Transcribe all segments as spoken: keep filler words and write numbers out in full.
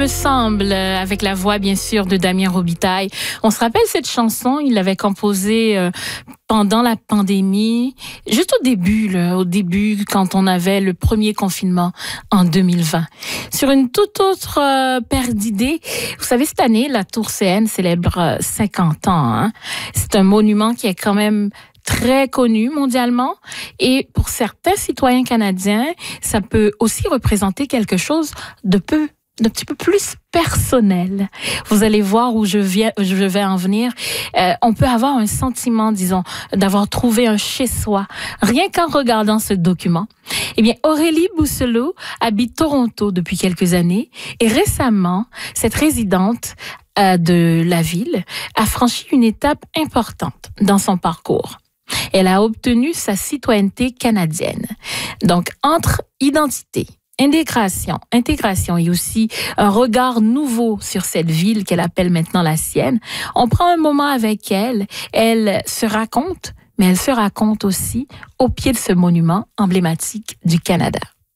me semble, avec la voix bien sûr de Damien Robitaille. On se rappelle cette chanson, il l'avait composée euh, pendant la pandémie, juste au début, là, au début quand on avait le premier confinement en deux mille vingt. Sur une toute autre euh, paire d'idées, vous savez, cette année, la Tour C N célèbre cinquante ans. Hein? C'est un monument qui est quand même très connu mondialement et pour certains citoyens canadiens, ça peut aussi représenter quelque chose de peu, d'un petit peu plus personnel. Vous allez voir où je viens, je vais en venir. Euh, on peut avoir un sentiment, disons, d'avoir trouvé un chez-soi, rien qu'en regardant ce document. Eh bien, Aurélie Bousselot habite Toronto depuis quelques années et récemment, cette résidente euh, de la ville a franchi une étape importante dans son parcours. Elle a obtenu sa citoyenneté canadienne. Donc, entre identité, intégration, intégration et aussi un regard nouveau sur cette ville qu'elle appelle maintenant la sienne, on prend un moment avec elle. Elle se raconte, mais elle se raconte aussi au pied de ce monument emblématique du Canada.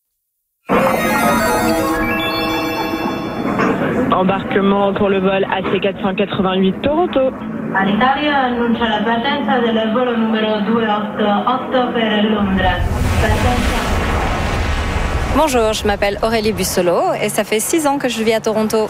Embarquement pour le vol A C quatre cent quatre-vingt-huit Toronto. Alitalia annuncia la partenza del volo numero due otto otto per Londra. Bonjour, je m'appelle Aurélie Busselot et ça fait six ans que je vis à Toronto.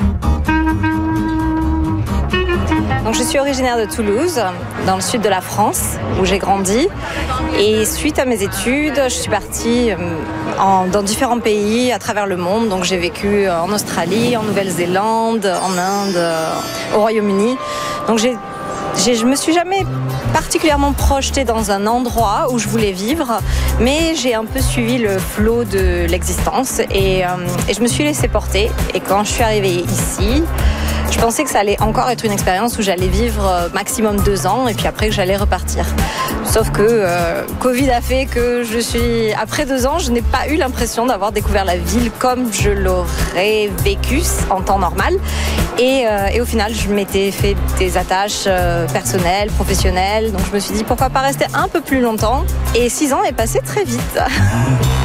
Donc, je suis originaire de Toulouse, dans le sud de la France, où j'ai grandi. Et suite à mes études, je suis partie en, dans différents pays à travers le monde. Donc, j'ai vécu en Australie, en Nouvelle-Zélande, en Inde, au Royaume-Uni. Donc, j'ai J'ai, je me suis jamais particulièrement projetée dans un endroit où je voulais vivre, mais j'ai un peu suivi le flot de l'existence et, euh, et je me suis laissée porter. Et quand je suis arrivée ici, je pensais que ça allait encore être une expérience où j'allais vivre maximum deux ans et puis après que j'allais repartir. Sauf que euh, Covid a fait que je suis, après deux ans, je n'ai pas eu l'impression d'avoir découvert la ville comme je l'aurais vécu en temps normal. Et, euh, et au final, je m'étais fait des attaches euh, personnelles, professionnelles. Donc je me suis dit pourquoi pas rester un peu plus longtemps. Et six ans est passé très vite.